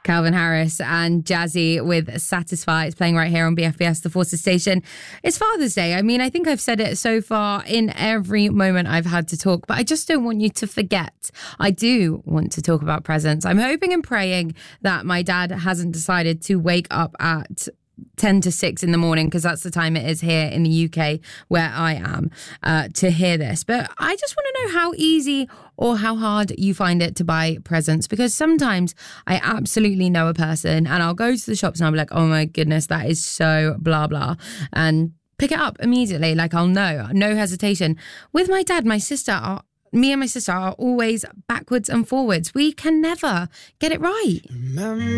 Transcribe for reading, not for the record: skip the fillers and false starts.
Calvin Harris and Jazzy with Satisfy. It's playing right here on BFBS, the Forces station. It's Father's Day. I mean, I think I've said it so far in every moment I've had to talk, but I just don't want you to forget. I do want to talk about presents. I'm hoping and praying that my dad hasn't decided to wake up at 10 to 6 in the morning, because that's the time it is here in the UK where I am, to hear this. But I just want to know how easy or how hard you find it to buy presents, because sometimes I absolutely know a person and I'll go to the shops and I'll be like, oh my goodness, that is so blah blah, and pick it up immediately. Like, I'll know, no hesitation. With my dad, me and my sister are always backwards and forwards. We can never get it right.